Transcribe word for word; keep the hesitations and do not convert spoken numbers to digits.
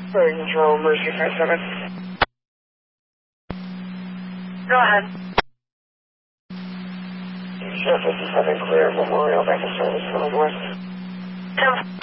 Fire Control, Mercy five seven. Go ahead. Sheriff fifty-seven, clear Memorial back to service, coming west. ten